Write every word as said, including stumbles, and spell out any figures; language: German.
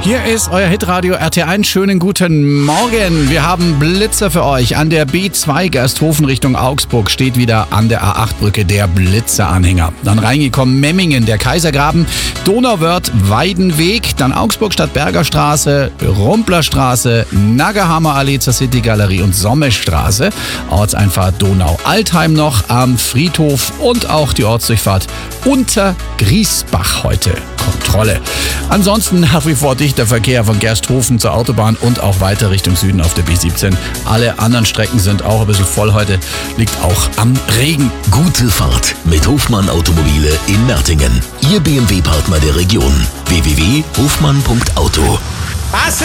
Hier ist euer Hitradio R T eins. Schönen guten Morgen. Wir haben Blitzer für euch. An der B zwei Gersthofen Richtung Augsburg steht wieder an der A acht Brücke der Blitzeranhänger. Dann reingekommen Memmingen, der Kaisergraben, Donauwörth, Weidenweg, dann Augsburg Stadtberger Straße, Rumplerstraße, Naggerhammer Allee zur City Galerie und Sommestraße. Ortseinfahrt Donau-Altheim noch am Friedhof und auch die Ortsdurchfahrt unter Griesbach heute. Kontrolle. Ansonsten nach wie vor dichter Verkehr von Gersthofen zur Autobahn und auch weiter Richtung Süden auf der B siebzehn. Alle anderen Strecken sind auch ein bisschen voll heute, liegt auch am Regen. Gute Fahrt mit Hofmann Automobile in Mertingen. Ihr B M W-Partner der Region. w w w punkt hofmann punkt auto. Was